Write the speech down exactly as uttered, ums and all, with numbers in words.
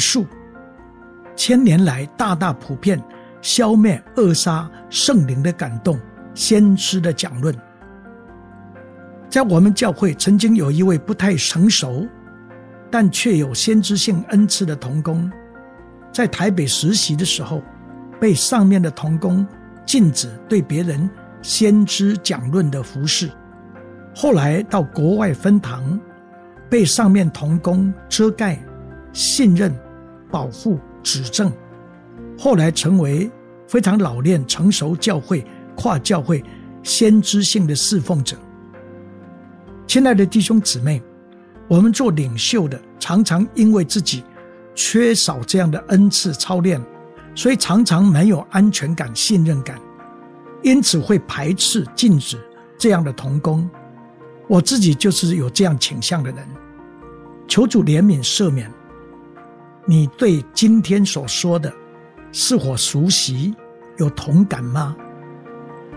术，千年来大大普遍消灭扼杀圣灵的感动，先知的讲论。在我们教会曾经有一位不太成熟但却有先知性恩赐的同工，在台北实习的时候，被上面的同工禁止对别人先知讲论的服事。后来到国外分堂，被上面同工遮盖、信任、保护、指正，后来成为非常老练成熟教会跨教会先知性的侍奉者。亲爱的弟兄姊妹，我们做领袖的常常因为自己缺少这样的恩赐操练，所以常常没有安全感、信任感，因此会排斥、禁止这样的同工。我自己就是有这样倾向的人，求主怜悯赦免。你对今天所说的是否熟悉，有同感吗？